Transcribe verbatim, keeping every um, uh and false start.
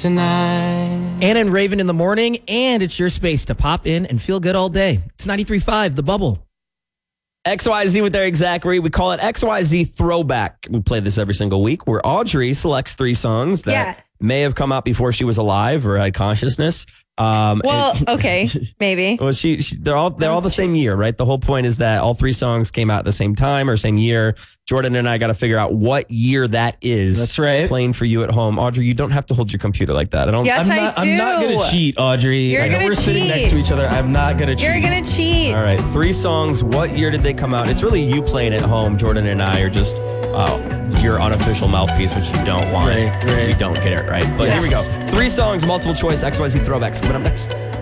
tonight. Anna and Raven in the morning, and it's your space to pop in and feel good all day. It's ninety-three point five, The Bubble. X Y Z with Eric Zachary. We call it X Y Z Throwback. We play this every single week where Audrey selects three songs that Yeah. may have come out before she was alive or had consciousness. Um, Well, and- okay, maybe. Well, she, she they're all they're all the same year, right? The whole point is that all three songs came out at the same time or same year. Jordan and I got to figure out what year that is. That's right. Playing for you at home, Audrey. You don't have to hold your computer like that. I don't. Yes, I'm I not, do. I'm not going to cheat, Audrey. You're I know gonna we're sitting cheat. next to each other. I'm not going to cheat. You're gonna cheat. All right, three songs. What year did they come out? It's really you playing at home. Jordan and I are just uh, your unofficial mouthpiece, which you don't want. Right, Which right. we don't get it right. But Yes. here we go. Three songs, multiple choice, X Y Z throwbacks coming up next.